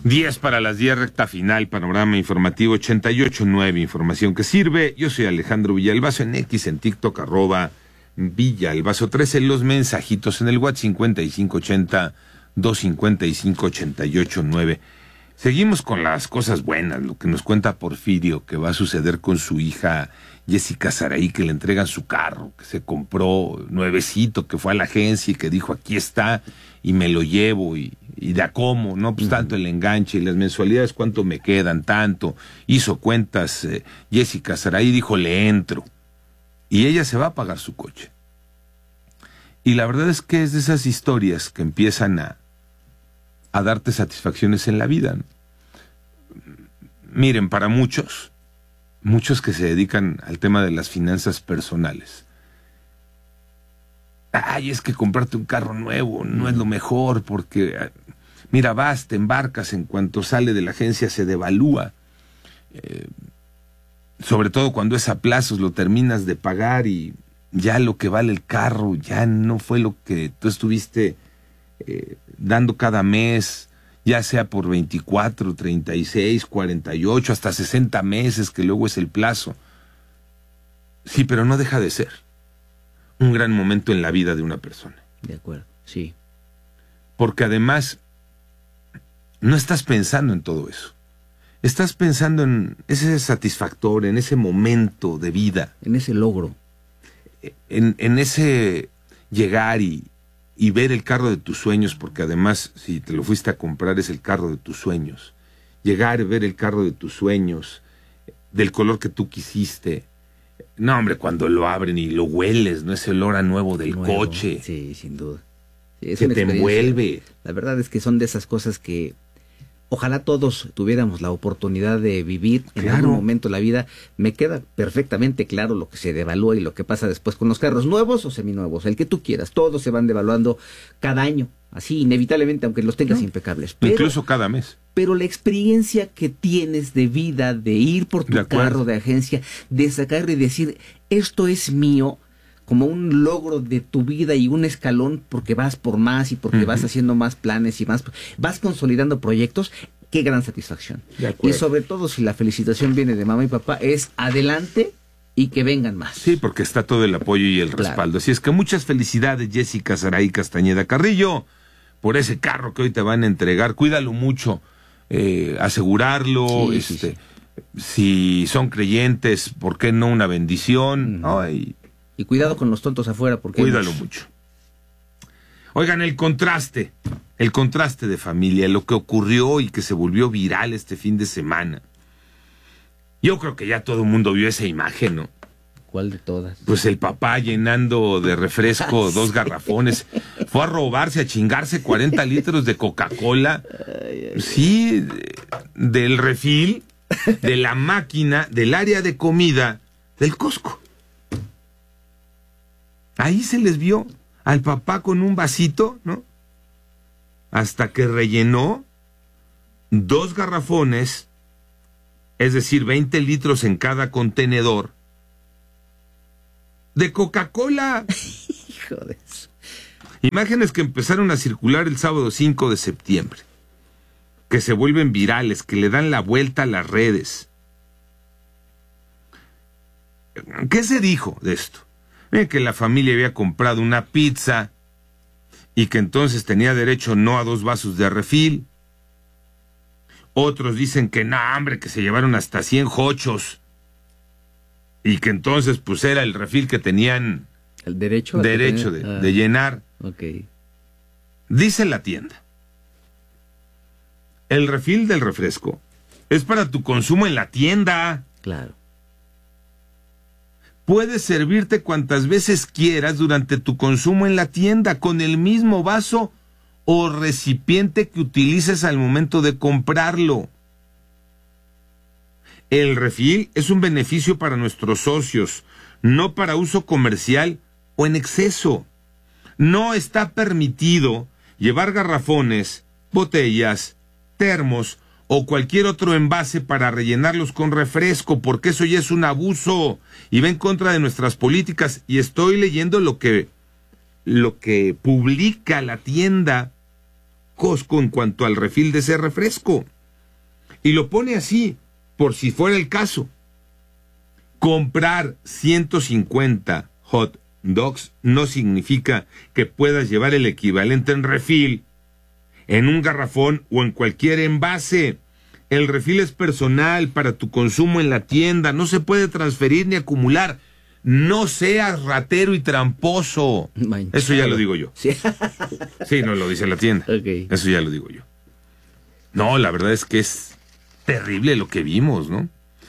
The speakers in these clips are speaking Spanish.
10 para las 10, recta final, panorama informativo 88.9, información que sirve. Yo soy Alejandro Villalbazo, en X, en TikTok, @Villalbazo13, los mensajitos en el WhatsApp 5580-255-88.9. Seguimos con las cosas buenas, lo que nos cuenta Porfirio, que va a suceder con su hija Jessica Saraí, que le entregan su carro, que se compró nuevecito, que fue a la agencia y que dijo, aquí está, y me lo llevo, y de a cómo, ¿no? Pues tanto el enganche y las mensualidades, ¿cuánto me quedan? Tanto. Hizo cuentas, Jessica Saraí dijo, le entro. Y ella se va a pagar su coche. Y la verdad es que es de esas historias que empiezan a darte satisfacciones en la vida, ¿no? Miren, para muchos que se dedican al tema de las finanzas personales, ay, es que comprarte un carro nuevo no es lo mejor, porque, mira, vas, te embarcas, en cuanto sale de la agencia se devalúa, sobre todo cuando es a plazos, lo terminas de pagar y ya lo que vale el carro ya no fue lo que tú estuviste dando cada mes, ya sea por 24, 36, 48, hasta 60 meses, que luego es el plazo. Sí, pero no deja de ser un gran momento en la vida de una persona. De acuerdo, sí. Porque además, no estás pensando en todo eso. Estás pensando en ese satisfactor, en ese momento de vida. En ese logro. En ese llegar y ver el carro de tus sueños, porque además, si te lo fuiste a comprar, es el carro de tus sueños. Llegar y ver el carro de tus sueños, del color que tú quisiste. No, hombre, cuando lo abren y lo hueles, ¿no? Ese olor a nuevo del coche. Sí, sin duda. Sí, es que te envuelve. La verdad es que son de esas cosas que ojalá todos tuviéramos la oportunidad de vivir en algún momento de la vida. Me queda perfectamente claro lo que se devalúa y lo que pasa después con los carros nuevos o seminuevos, el que tú quieras. Todos se van devaluando cada año, así inevitablemente, aunque los tengas impecables. Pero, incluso cada mes. Pero la experiencia que tienes de vida, de ir por tu carro de agencia, de sacarlo y decir, esto es mío, como un logro de tu vida y un escalón, porque vas por más y porque vas haciendo más planes y más, vas consolidando proyectos, qué gran satisfacción. Y sobre todo si la felicitación viene de mamá y papá, es adelante y que vengan más. Sí, porque está todo el apoyo y el respaldo. Así es que muchas felicidades, Jessica Saraí Castañeda Carrillo, por ese carro que hoy te van a entregar. Cuídalo mucho, asegurarlo, si son creyentes, ¿por qué no una bendición? Ay, y cuidado con los tontos afuera, porque... Cuídalo mucho. Oigan, el contraste de familia, lo que ocurrió y que se volvió viral este fin de semana. Yo creo que ya todo el mundo vio esa imagen, ¿no? ¿Cuál de todas? Pues el papá llenando de refresco 2 garrafones. Fue a robarse, a chingarse 40 litros de Coca-Cola. Sí, del refil, de la máquina, del área de comida, del Costco. Ahí se les vio al papá con un vasito, ¿no? Hasta que rellenó 2 garrafones, es decir, 20 litros en cada contenedor, de Coca-Cola. Hijo de eso. Imágenes que empezaron a circular el sábado 5 de septiembre, que se vuelven virales, que le dan la vuelta a las redes. ¿Qué se dijo de esto? Que la familia había comprado una pizza y que entonces tenía derecho no a 2 vasos de refil. Otros dicen que no, hombre, que se llevaron hasta 100 jochos y que entonces pues era el refil que tenían el derecho de llenar. Okay. Dice la tienda, el refil del refresco es para tu consumo en la tienda. Claro. Puedes servirte cuantas veces quieras durante tu consumo en la tienda con el mismo vaso o recipiente que utilices al momento de comprarlo. El refil es un beneficio para nuestros socios, no para uso comercial o en exceso. No está permitido llevar garrafones, botellas, termos o cualquier otro envase para rellenarlos con refresco, porque eso ya es un abuso y va en contra de nuestras políticas. Y estoy leyendo lo que publica la tienda Costco en cuanto al refil de ese refresco. Y lo pone así, por si fuera el caso. Comprar 150 hot dogs no significa que puedas llevar el equivalente en refil, en un garrafón o en cualquier envase. El refil es personal para tu consumo en la tienda, no se puede transferir ni acumular. No seas ratero y tramposo. Manchado. Eso ya lo digo yo. Sí, no lo dice la tienda. Okay. Eso ya lo digo yo. No, la verdad es que es terrible lo que vimos, ¿no?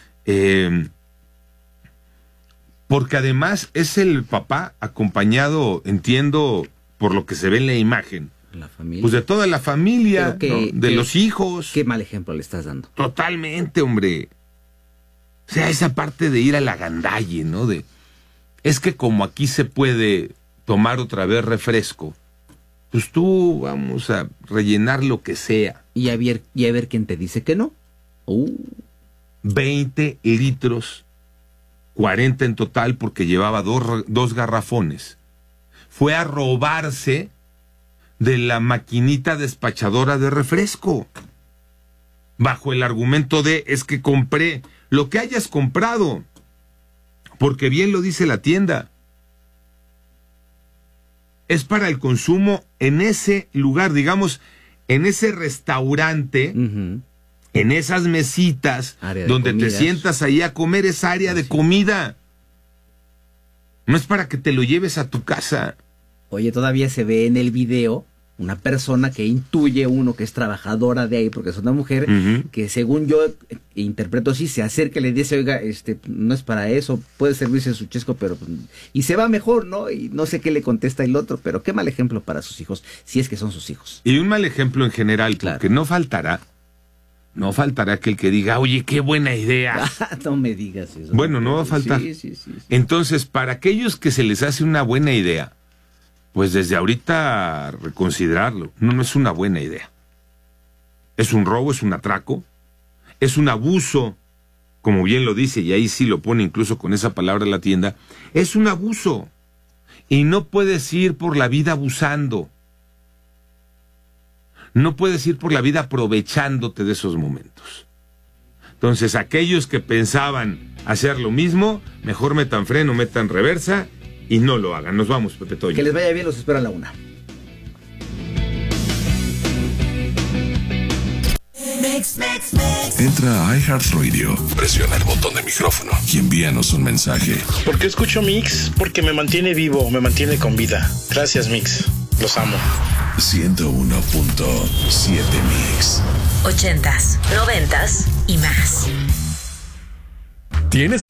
Porque además es el papá acompañado, entiendo, por lo que se ve en la imagen, la familia. Pues de toda la familia, ¿no? De los hijos. Qué mal ejemplo le estás dando. Totalmente, hombre. O sea, esa parte de ir a la gandalle, ¿no? Es que como aquí se puede tomar otra vez refresco, pues tú vamos a rellenar lo que sea. Y a ver quién te dice que no. 20 litros, 40 en total, porque llevaba dos garrafones. Fue a robarse de la maquinita despachadora de refresco, bajo el argumento de, es que compré lo que hayas comprado, porque bien lo dice la tienda, es para el consumo en ese lugar, digamos, en ese restaurante, en esas mesitas donde te sientas ahí a comer, esa área de comida. No es para que te lo lleves a tu casa. Oye, todavía se ve en el video una persona que intuye uno que es trabajadora de ahí, porque es una mujer, que según yo interpreto así, se acerca y le dice, oiga, no es para eso, puede servirse su chesco, pero... Y se va mejor, ¿no? Y no sé qué le contesta el otro, pero qué mal ejemplo para sus hijos, si es que son sus hijos. Y un mal ejemplo en general, claro. Porque no faltará aquel que diga, oye, qué buena idea. No me digas eso. Bueno, no va a faltar. Sí. Entonces, para aquellos que se les hace una buena idea, pues desde ahorita reconsiderarlo. No es una buena idea. Es un robo, es un atraco, es un abuso, como bien lo dice, y ahí sí lo pone incluso con esa palabra en la tienda, es un abuso. Y no puedes ir por la vida abusando. No puedes ir por la vida aprovechándote de esos momentos. Entonces, aquellos que pensaban hacer lo mismo, mejor metan freno, metan reversa, y no lo hagan. Nos vamos, Pepe Toño. Que les vaya bien, los espero a la 1. Entra a iHeartRadio, presiona el botón de micrófono y envíanos un mensaje. ¿Por qué escucho Mix? Porque me mantiene vivo, me mantiene con vida. Gracias, Mix. Los amo. 101.7 Mix. 80s, 90s y más. ¿Tienes